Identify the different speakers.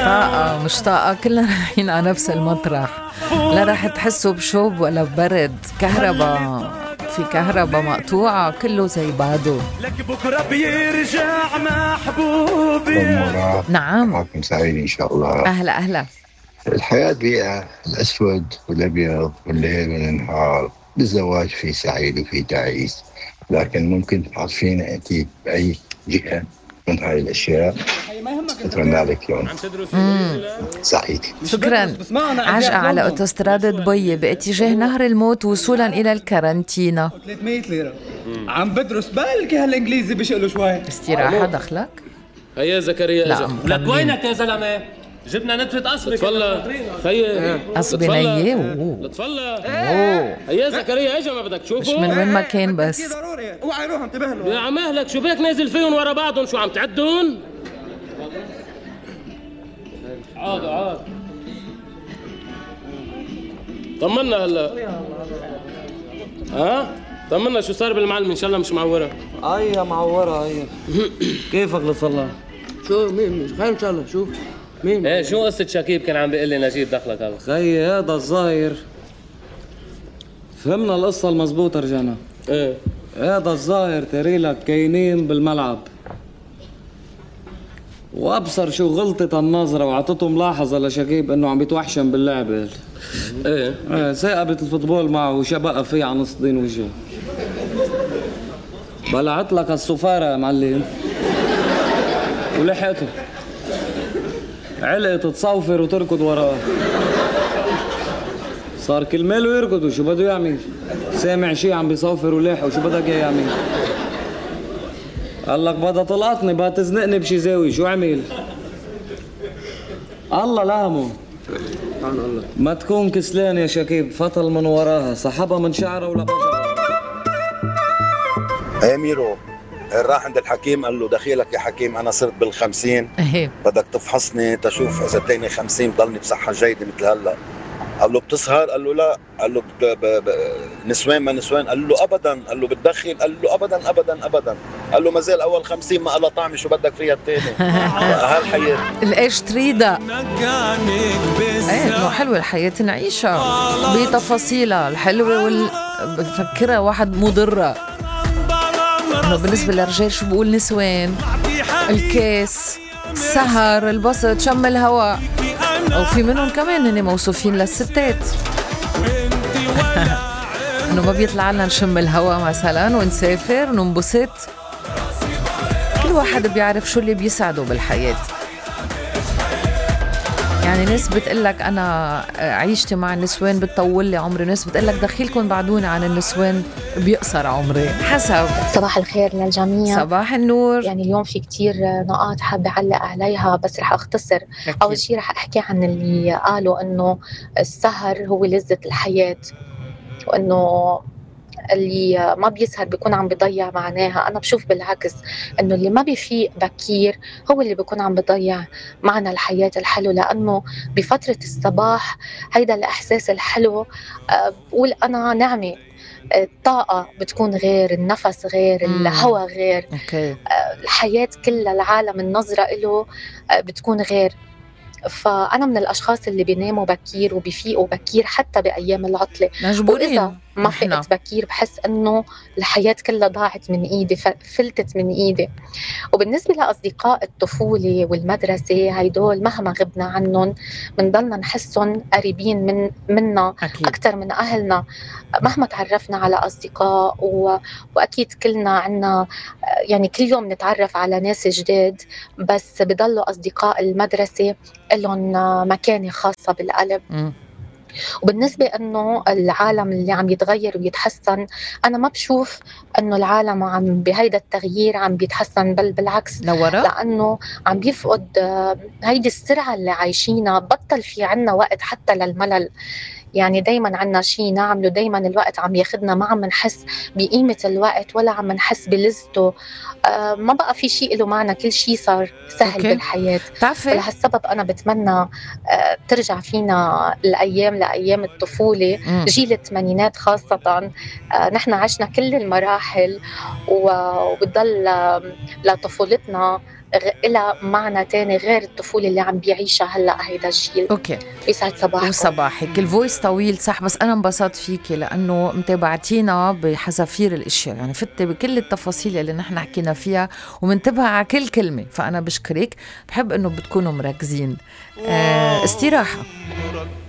Speaker 1: طاقة مش طاقة، كلنا رايحين على نفس المطرح. لا راح تحسوا بشوب ولا ببرد، كهرباء في كهرباء مقطوعة، كله زي بعضه.
Speaker 2: لك بكرة بيرجع محبوبي.
Speaker 1: نعم،
Speaker 3: معكم سعيد إن شاء الله.
Speaker 1: أهلا أهلا.
Speaker 3: الحياة بيئة، الأسود والأبيض والليل والنهار. بالزواج في سعيد وفي تعيس، لكن ممكن تعرفين أنت بأي جهة من هاي الأشياء. أتمنى لك يوم سعيد.
Speaker 1: شكرا. عجقة على أوتوستراد دبي باتجاه نهر الموت وصولا إلى الكارنتينا.
Speaker 4: 300 ليرة. عم بدرس بلكي هالإنجليزي بشقله شوي.
Speaker 1: استراحة دخلك؟
Speaker 5: هيا زكريا
Speaker 1: لا،
Speaker 5: اجا. لك وينك يا زلمه؟ جبنا نتفة قصبك. تفضل خيي.
Speaker 1: قصبي نية.
Speaker 5: تفضل.
Speaker 1: اوه
Speaker 5: هيا زكريا اجا، ما بدك تشوفه؟
Speaker 1: مش من وين ما كان بس.
Speaker 4: ضروري اوعى روح انتبه له.
Speaker 5: يا عم اهلك شو بيك نازل فيهم ورا بعضهم؟ شو عم تعدون؟ عاد طمنا هلا. طمنا شو صار بالمعلم؟ ان شاء الله مش معوره.
Speaker 4: يا معورة هي. كيفك لصلاح؟
Speaker 5: شو مين خير ان شاء الله. شو مين؟ ايه شو قصة شكيب كان عم بيقول لي نجيب دخلك هذا؟
Speaker 4: خيي هذا الظاهر فهمنا القصة المزبوطة، رجعنا.
Speaker 5: ايه
Speaker 4: هذا الظاهر تريلك كاينين بالملعب، وابصر شو غلطة النظرة وعطته ملاحظة لشكيب انه عم بيتوحشم باللعبة. ايه ثاقبت الفوتبول معه وشبقى فيه على نص دين وجهه. بلعت لك الصفارة يا معلم ولحقته. علقت تصوفر وتركض وراه. صار كل ماله يركض، وشو بده يعمل؟ سامع شي عم بيصوفر ولاحق، وشو بدك اياه يعمل؟ قال لك بدها تلقطني، بدها تزنقني بشي زاوية، شو عمل؟ الله لامه. سبحان الله. ما تكون كسلان يا شكيب، فطل من وراها، سحبها من شعره ولبجرها.
Speaker 6: يا ميرو راح عند الحكيم قال له دخيلك يا حكيم انا صرت بال50، بدك تفحصني تشوف اذا تاني 50 بضلني بصحه جيده مثل هلا. قال له بتسهر؟ قال له لا. قال له نسوان ما نسوان؟ قال له ابدا. قال له بتدخن؟ قال له ابدا ابدا ابدا. قال له ما زال اول 50 ما قال طعمي، شو بدك فيها الثاني؟ هالحياه
Speaker 1: الايش تريدها؟ ايه انه حلوه الحياه نعيشها بتفاصيلها الحلوه بفكرها واحد مضره. انه بالنسبه للرجال شو بقول نسوان؟ الكاس، السهر، البسط، شم الهواء، او في منهم كمان هن موصوفين للستات انه ما بيطلع لنا نشم الهواء مثلا ونسافر وننبسط. كل واحد بيعرف شو اللي بيسعده بالحياه. يعني ناس بتقلك أنا عيشتي مع النسوان بتطول لي عمري، ناس بتقلك دخيلكم بعدوني عن النسوان بيقصر عمري. حسب.
Speaker 7: صباح الخير للجميع.
Speaker 1: صباح النور.
Speaker 7: يعني اليوم في كتير نقاط حابة أعلق عليها، بس رح أختصر. أكيد. أول شيء رح أحكي عن اللي قالوا أنه السهر هو لذة الحياة، وأنه اللي ما بيسهر بيكون عم بيضيع معناها. أنا بشوف بالعكس إنه اللي ما بيفيق بكير هو اللي بيكون عم بيضيع معنى الحياة الحلو، لأنه بفترة الصباح هيدا الإحساس الحلو بقول أنا نعمة. الطاقة بتكون غير، النفس غير، الهواء غير. الحياة كلها، العالم، النظرة إله بتكون غير. فأنا من الأشخاص اللي بيناموا بكير وبيفيقوا بكير حتى بأيام العطلة، وإذا ما فقت بكير بحس إنه الحياة كلها ضاعت من إيدي، فلتت من إيدي. وبالنسبة لأصدقاء الطفولة والمدرسة، هيدول مهما غبنا عنهم بنضلنا نحسهم قريبين منا أكتر من أهلنا. مهما تعرفنا على أصدقاء وأكيد كلنا عنا يعني كل يوم نتعرف على ناس جداد، بس بضلوا أصدقاء المدرسة لهم مكانة خاصة بالقلب. وبالنسبة أنه العالم اللي عم يتغير ويتحسن، أنا ما بشوف أنه العالم عم بهيدا التغيير عم بيتحسن، بل بالعكس، لأنه عم بيفقد هيدي السرعة اللي عايشينها. بطل في عنا وقت حتى للملل، يعني دايما عنا شيء نعمله، دايما الوقت عم ياخدنا، ما عم نحس بقيمة الوقت ولا عم نحس بلذته. ما بقى في شيء له معنى، كل شيء صار سهل بالحياة. ولهالسبب أنا بتمنى ترجع فينا لأيام الطفولة، جيل الثمانينات خاصة. نحن عشنا كل المراحل وبضل لطفولتنا إلها معنى تاني غير الطفولة اللي عم بيعيشها هلأ هيدا الجيل.
Speaker 1: اوكي،
Speaker 7: يسعد صباحكم.
Speaker 1: وصباحك. الفويس طويل صح، بس انا انبسطت فيكي لانه متابعتينا بحذافير الاشياء، يعني فتي بكل التفاصيل اللي نحن حكينا فيها ومنتبه على كل كلمة، فانا بشكرك. بحب انه بتكونوا مركزين. استراحة.